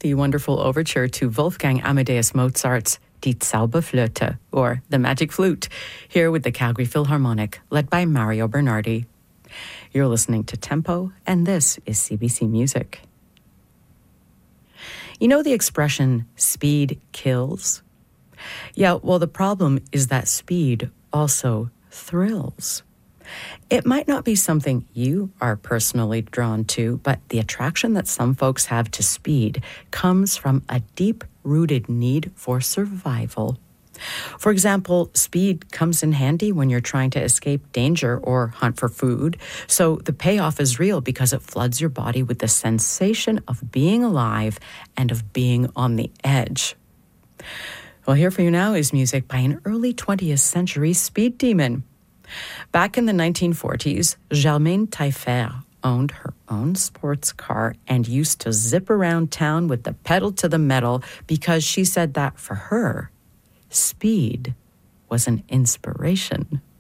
the wonderful overture to Wolfgang Amadeus Mozart's Die Zauberflöte, or The Magic Flute, here with the Calgary Philharmonic, led by Mario Bernardi. You're listening to Tempo, and this is CBC Music. You know the expression, speed kills? Yeah, well, the problem is that speed also thrills. It might not be something you are personally drawn to, but the attraction that some folks have to speed comes from a deep-rooted need for survival. For example, speed comes in handy when you're trying to escape danger or hunt for food. So the payoff is real because it floods your body with the sensation of being alive and of being on the edge. Well, here for you now is music by an early 20th century speed demon. Back in the 1940s, Germaine Taillefer owned her own sports car and used to zip around town with the pedal to the metal because she said that for her, speed was an inspiration.